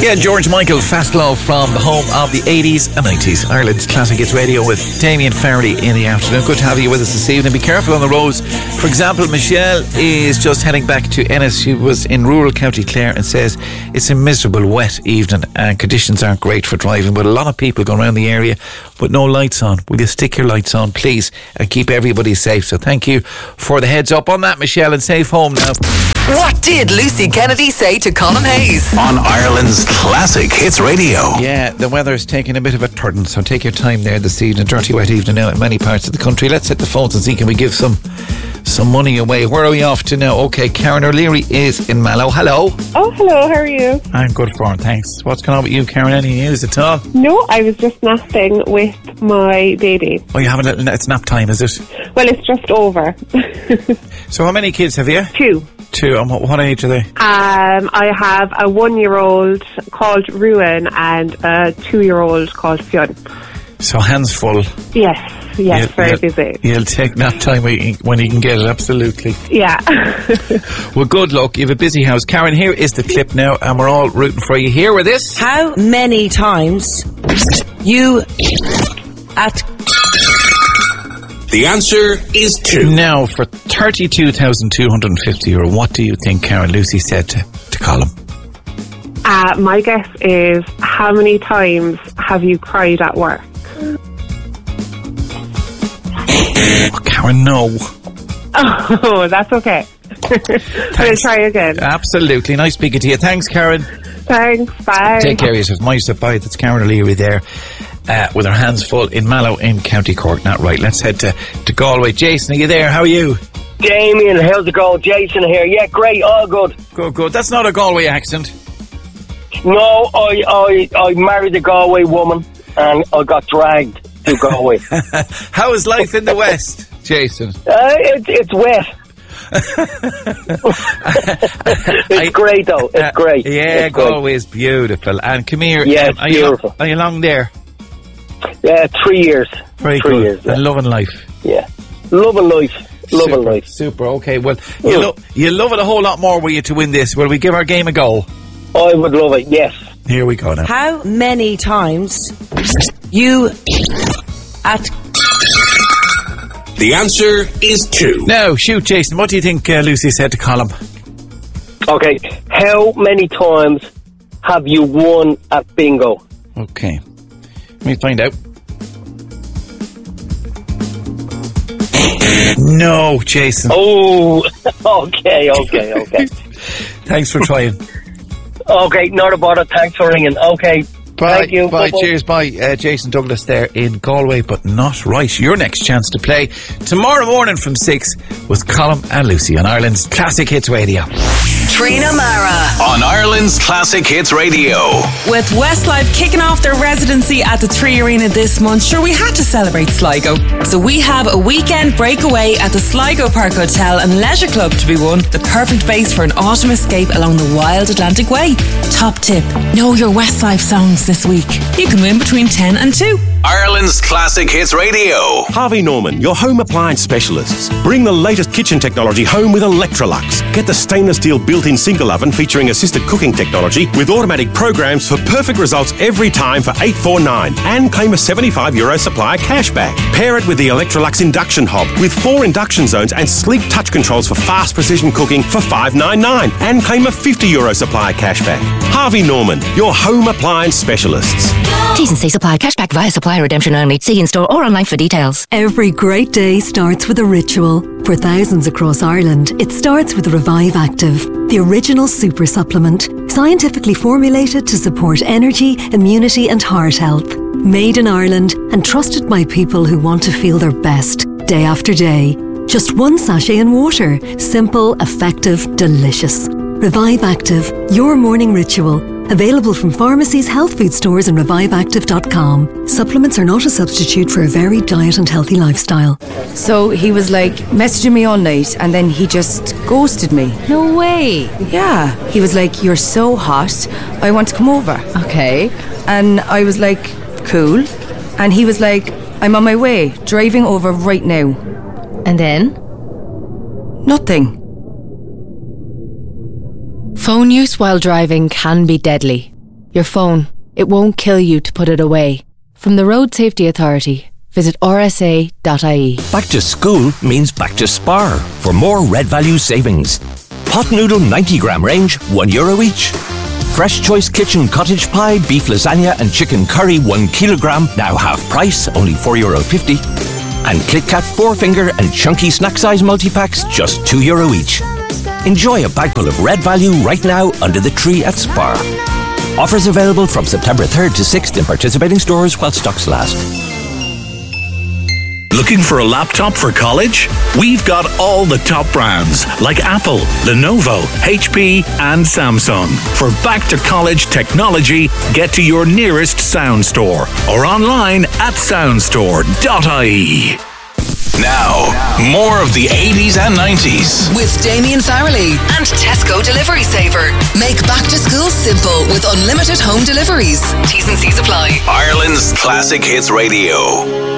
Yeah, George Michael, Fast Love from the home of the 80s and 90s. Ireland's Classic Hits Radio with Damien Farrelly in the afternoon. Good to have you with us this evening. Be careful on the roads. For example, Michelle is just heading back to Ennis. She was in rural County Clare and says it's a miserable, wet evening and conditions aren't great for driving, but a lot of people going around the area with no lights on. Will you stick your lights on, please, and keep everybody safe? So thank you for the heads up on that, Michelle, and safe home now. What did Lucy Kennedy say to Colin Hayes? On Ireland's Classic Hits Radio. Yeah, the weather's taking a bit of a turn, so take your time there this evening. Dirty wet evening now in many parts of the country. Let's hit the phones and see, can we give some money away? Where are we off to now? Okay, Karen O'Leary is in Mallow. Hello. Oh, hello, how are you? I'm good, for thanks. What's going on with you, Karen? Any news at all? No, I was just napping with my baby. Oh, you have it's nap time, is it? Well, it's just over. So how many kids have you? Two. And what age are they? I have a 1-year-old called Ruin and a 2-year-old called Fionn. So hands full. Yes, very busy. You'll take nap time when you can get it, absolutely. Yeah. Well, good luck. You have a busy house. Karen, here is the clip now, and we're all rooting for you. Here with this. How many times you at... The answer is 2. Now, for €32,250, what do you think Karen Lucy said to Colin? My guess is, how many times have you cried at work? Oh, Karen, no. Oh, that's okay. I'll try again. Absolutely. Nice speaking to you. Thanks, Karen. Thanks, bye. Take care of yourself. Mind yourself, bye. That's Karen O'Leary there. With her hands full in Mallow in County Cork. Not right. Let's head to Galway. Jason, are you there? How are you? Damien, how's it going? Jason here. Yeah, great. All good. Good. That's not a Galway accent. No, I married a Galway woman and I got dragged to Galway. How is life in the West, Jason? It's wet. It's great though. It's great. Yeah, it's Galway is beautiful. And come here. Yeah, it's beautiful. Are you long there? Yeah, 3 years. Very 3 good. years. Yeah. And loving life. Yeah, loving life. Loving life. Super. Okay. Well, you love it a whole lot more were you to win this. Will we give our game a go? I would love it. Yes. Here we go now. How many times you at... The answer is 2. Now, shoot, Jason. What do you think Lucy said to Colin? Okay. How many times have you won at bingo? Okay. Let me find out. No, Jason. Oh, okay. Thanks for trying. Okay, not a bother. Thanks for ringing. Okay. Bye. Thank you. Bye. Bye-bye. Cheers. Bye. Jason Douglas there in Galway, but not right. Your next chance to play tomorrow morning from 6 with Colin and Lucy on Ireland's Classic Hits Radio. Trina Mara. On Ireland's Classic Hits Radio. With Westlife kicking off their residency at the Three Arena this month, sure, we had to celebrate Sligo. So we have a weekend breakaway at the Sligo Park Hotel and Leisure Club to be won. The perfect base for an autumn escape along the wild Atlantic Way. Top tip, know your Westlife songs this week. You can win between 10 and 2. Ireland's Classic Hits Radio. Harvey Norman, your home appliance specialists. Bring the latest kitchen technology home with Electrolux. Get the stainless steel built-in single oven featuring assisted cooking technology with automatic programs for perfect results every time for $849 and claim a €75 supplier cashback. Pair it with the Electrolux induction hob with 4 induction zones and sleek touch controls for fast precision cooking for $599 and claim a €50 supplier cashback. Harvey Norman, your home appliance specialists. T's and C's apply. Cashback via supply redemption only. See in-store or online for details. Every great day starts with a ritual. For thousands across Ireland, it starts with Revive Active, the original super supplement, scientifically formulated to support energy, immunity and heart health. Made in Ireland and trusted by people who want to feel their best, day after day. Just 1 sachet in water. Simple, effective, delicious. Revive Active, your morning ritual. Available from pharmacies, health food stores and reviveactive.com. Supplements are not a substitute for a varied diet and healthy lifestyle. So he was like messaging me all night and then he just ghosted me. No way. Yeah. He was like, you're so hot, I want to come over. Okay. And I was like, cool. And he was like, I'm on my way, driving over right now. And then? Nothing. Phone use while driving can be deadly. Your phone. It won't kill you to put it away. From the Road Safety Authority, visit rsa.ie. Back to school means back to Spar for more Red Value savings. Pot noodle 90 gram range, €1 each. Fresh Choice Kitchen cottage pie, beef lasagna and chicken curry 1 kilogram, now half price, only €4.50. And KitKat 4-finger and chunky snack size multi-packs, just €2 each. Enjoy a bagful of Red Value right now under the tree at Spar. Offers available from September 3rd to 6th in participating stores while stocks last. Looking for a laptop for college? We've got all the top brands like Apple, Lenovo, HP and Samsung. For back-to-college technology, get to your nearest Sound Store or online at soundstore.ie. Now, more of the 80s and 90s. With Damien Farrelly and Tesco Delivery Saver. Make back to school simple with unlimited home deliveries. T's and C's apply. Ireland's Classic Hits Radio.